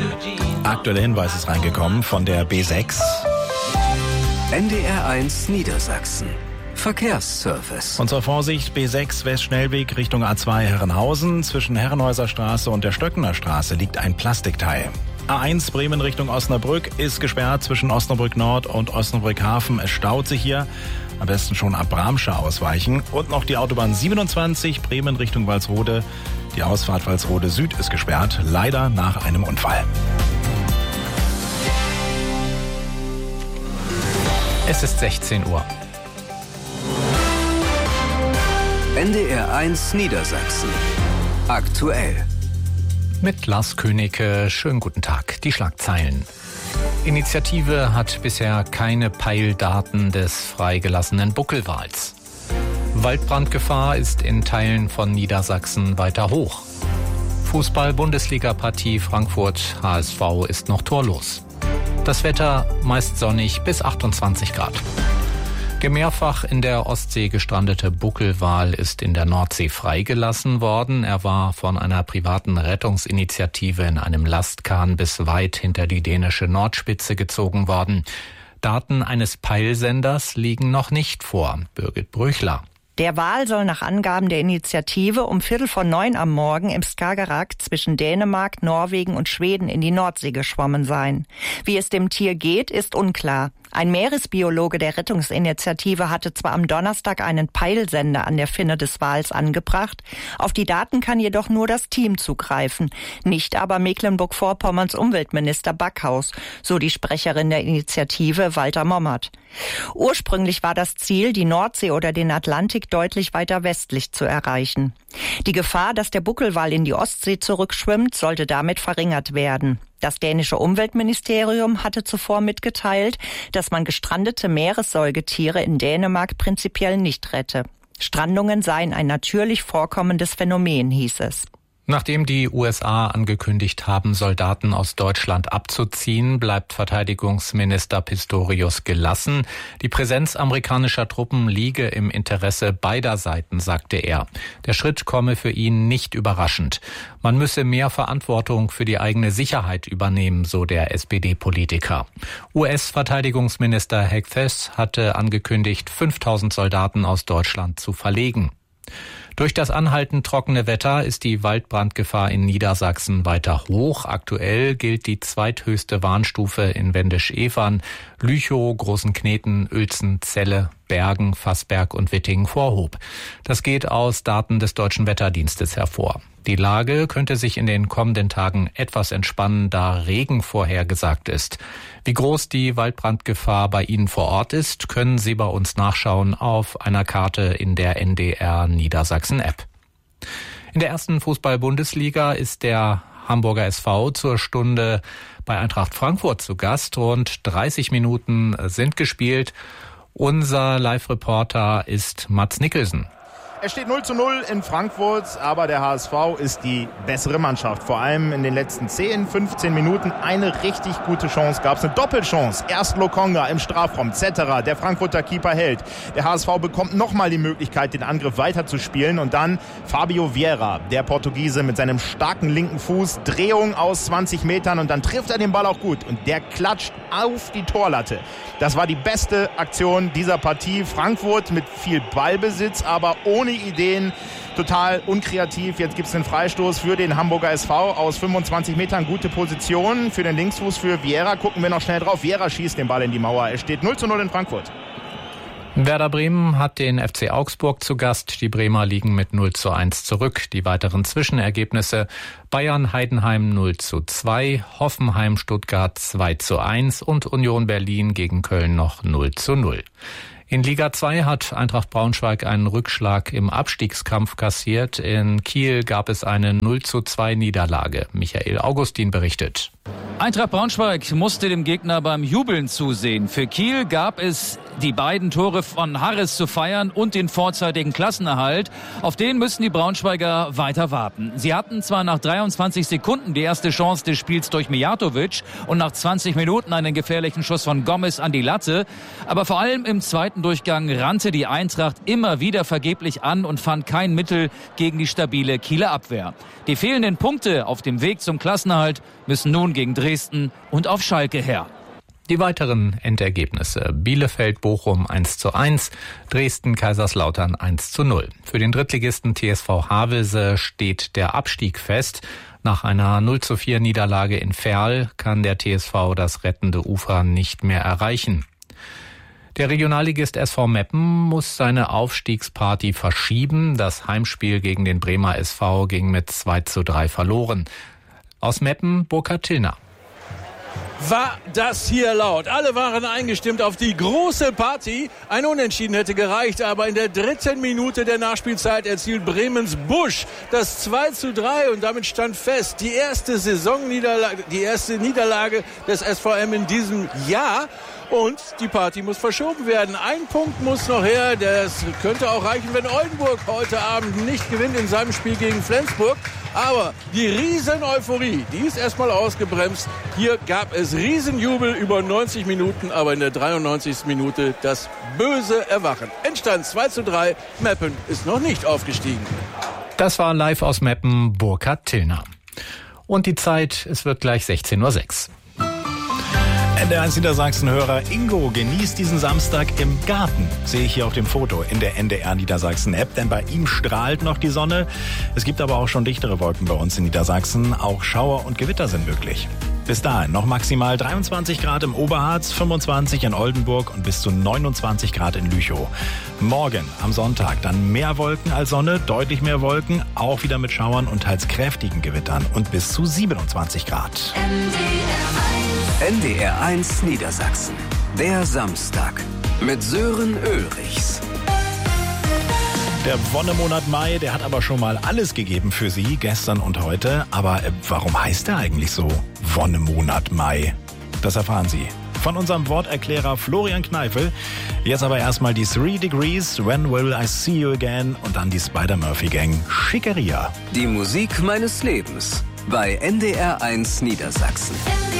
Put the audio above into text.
Aktuelle Hinweis ist reingekommen von der B6. NDR1 Niedersachsen. Verkehrsservice. Und zur Vorsicht, B6 Westschnellweg Richtung A2 Herrenhausen. Zwischen Herrenhäuser Straße und der Stöckener Straße liegt ein Plastikteil. A1 Bremen Richtung Osnabrück ist gesperrt zwischen Osnabrück Nord und Osnabrück Hafen. Es staut sich hier. Am besten schon ab Bramsche ausweichen. Und noch die Autobahn 27 Bremen Richtung Walsrode. Die Ausfahrt Walsrode Süd ist gesperrt, leider nach einem Unfall. Es ist 16 Uhr. NDR1 Niedersachsen. Aktuell. Mit Lars Königke, schönen guten Tag. Die Schlagzeilen. Initiative hat bisher keine Peildaten des freigelassenen Buckelwals. Waldbrandgefahr ist in Teilen von Niedersachsen weiter hoch. Fußball-Bundesliga-Partie Frankfurt HSV ist noch torlos. Das Wetter meist sonnig bis 28 Grad. Der mehrfach in der Ostsee gestrandete Buckelwal ist in der Nordsee freigelassen worden. Er war von einer privaten Rettungsinitiative in einem Lastkahn bis weit hinter die dänische Nordspitze gezogen worden. Daten eines Peilsenders liegen noch nicht vor. Birgit Brüchler. Der Wal soll nach Angaben der Initiative um 8:45 am Morgen im Skagerrak zwischen Dänemark, Norwegen und Schweden in die Nordsee geschwommen sein. Wie es dem Tier geht, ist unklar. Ein Meeresbiologe der Rettungsinitiative hatte zwar am Donnerstag einen Peilsender an der Finne des Wals angebracht, auf die Daten kann jedoch nur das Team zugreifen, nicht aber Mecklenburg-Vorpommerns Umweltminister Backhaus, so die Sprecherin der Initiative Walter Mommert. Ursprünglich war das Ziel, die Nordsee oder den Atlantik deutlich weiter westlich zu erreichen. Die Gefahr, dass der Buckelwal in die Ostsee zurückschwimmt, sollte damit verringert werden. Das dänische Umweltministerium hatte zuvor mitgeteilt, dass man gestrandete Meeressäugetiere in Dänemark prinzipiell nicht rette. Strandungen seien ein natürlich vorkommendes Phänomen, hieß es. Nachdem die USA angekündigt haben, Soldaten aus Deutschland abzuziehen, bleibt Verteidigungsminister Pistorius gelassen. Die Präsenz amerikanischer Truppen liege im Interesse beider Seiten, sagte er. Der Schritt komme für ihn nicht überraschend. Man müsse mehr Verantwortung für die eigene Sicherheit übernehmen, so der SPD-Politiker. US-Verteidigungsminister Hegseth hatte angekündigt, 5000 Soldaten aus Deutschland zu verlegen. Durch das anhaltend trockene Wetter ist die Waldbrandgefahr in Niedersachsen weiter hoch. Aktuell gilt die zweithöchste Warnstufe in Wendisch-Evern, Lüchow, Großenkneten, Uelzen, Celle, Bergen, Fassberg und Wittingen-Vorhob. Das geht aus Daten des Deutschen Wetterdienstes hervor. Die Lage könnte sich in den kommenden Tagen etwas entspannen, da Regen vorhergesagt ist. Wie groß die Waldbrandgefahr bei Ihnen vor Ort ist, können Sie bei uns nachschauen auf einer Karte in der NDR Niedersachsen App. In der ersten Fußball-Bundesliga ist der Hamburger SV zur Stunde bei Eintracht Frankfurt zu Gast. Rund 30 Minuten sind gespielt. Unser Live-Reporter ist Mats Nicholson. Es steht 0:0 in Frankfurt, aber der HSV ist die bessere Mannschaft. Vor allem in den letzten 10, 15 Minuten eine richtig gute Chance gab es, eine Doppelchance. Erst Lokonga im Strafraum, Zetterer, der Frankfurter Keeper hält. Der HSV bekommt nochmal die Möglichkeit, den Angriff weiterzuspielen. Und dann Fabio Vieira, der Portugiese mit seinem starken linken Fuß, Drehung aus 20 Metern und dann trifft er den Ball auch gut. Und der klatscht auf die Torlatte. Das war die beste Aktion dieser Partie. Frankfurt mit viel Ballbesitz, aber ohne Ideen, total unkreativ. Jetzt gibt es einen Freistoß für den Hamburger SV aus 25 Metern. Gute Position für den Linksfuß für Vieira. Gucken wir noch schnell drauf. Vieira schießt den Ball in die Mauer. Es steht 0:0 in Frankfurt. Werder Bremen hat den FC Augsburg zu Gast. Die Bremer liegen mit 0:1 zurück. Die weiteren Zwischenergebnisse: Bayern-Heidenheim 0:2, Hoffenheim-Stuttgart 2:1 und Union Berlin gegen Köln noch 0:0. In Liga 2 hat Eintracht Braunschweig einen Rückschlag im Abstiegskampf kassiert. In Kiel gab es eine 0:2 Niederlage. Michael Augustin berichtet. Eintracht Braunschweig musste dem Gegner beim Jubeln zusehen. Für Kiel gab es die beiden Tore von Harris zu feiern und den vorzeitigen Klassenerhalt. Auf den müssen die Braunschweiger weiter warten. Sie hatten zwar nach 23 Sekunden die erste Chance des Spiels durch Mijatovic und nach 20 Minuten einen gefährlichen Schuss von Gomez an die Latte, aber vor allem im zweiten Durchgang rannte die Eintracht immer wieder vergeblich an und fand kein Mittel gegen die stabile Kieler Abwehr. Die fehlenden Punkte auf dem Weg zum Klassenerhalt müssen nun gegen Dresden und auf Schalke her. Die weiteren Endergebnisse: Bielefeld-Bochum 1:1, Dresden-Kaiserslautern 1:0. Für den Drittligisten TSV Havelse steht der Abstieg fest. Nach einer 0:4 Niederlage in Verl kann der TSV das rettende Ufer nicht mehr erreichen. Der Regionalligist SV Meppen muss seine Aufstiegsparty verschieben. Das Heimspiel gegen den Bremer SV ging mit 2:3 verloren. Aus Meppen, Burkhard Tillner. War das hier laut. Alle waren eingestimmt auf die große Party. Ein Unentschieden hätte gereicht, aber in der 3. Minute der Nachspielzeit erzielt Bremens Busch das 2:3 und damit stand fest, die erste Saisonniederlage, die erste Niederlage des SVM in diesem Jahr. Und die Party muss verschoben werden. Ein Punkt muss noch her. Das könnte auch reichen, wenn Oldenburg heute Abend nicht gewinnt in seinem Spiel gegen Flensburg. Aber die Riesen-Euphorie, die ist erstmal ausgebremst. Hier gab es Riesenjubel über 90 Minuten, aber in der 93. Minute das böse Erwachen. Endstand 2:3. Meppen ist noch nicht aufgestiegen. Das war live aus Meppen, Burkhard Tillner. Und die Zeit, es wird gleich 16:06 Uhr. NDR1 Niedersachsen-Hörer Ingo genießt diesen Samstag im Garten. Sehe ich hier auf dem Foto in der NDR Niedersachsen-App, denn bei ihm strahlt noch die Sonne. Es gibt aber auch schon dichtere Wolken bei uns in Niedersachsen. Auch Schauer und Gewitter sind möglich. Bis dahin noch maximal 23 Grad im Oberharz, 25 in Oldenburg und bis zu 29 Grad in Lüchow. Morgen am Sonntag dann mehr Wolken als Sonne, deutlich mehr Wolken, auch wieder mit Schauern und teils kräftigen Gewittern und bis zu 27 Grad. NDR1 Niedersachsen. Der Samstag mit Sören Ulrichs. Der Wonnemonat Mai, der hat aber schon mal alles gegeben für Sie, gestern und heute. Aber warum heißt der eigentlich so, Wonnemonat Mai? Das erfahren Sie von unserem Worterklärer Florian Kneifel. Jetzt aber erstmal die 3 Degrees, When Will I See You Again und dann die Spider-Murphy Gang, Schickeria. Die Musik meines Lebens bei NDR1 Niedersachsen.